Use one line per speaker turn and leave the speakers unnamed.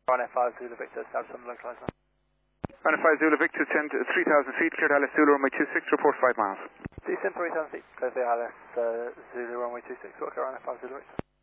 Ryanair 5 Zulu Victor, establish on the localizer.
Ryanair 5 Zulu Victor, 3,000 feet, cleared Alice Zulu, runway 26, report 5 miles.
Descend 3,000 feet, clear the Alice Zulu, runway 26, work Ryanair 5 Zulu Victor.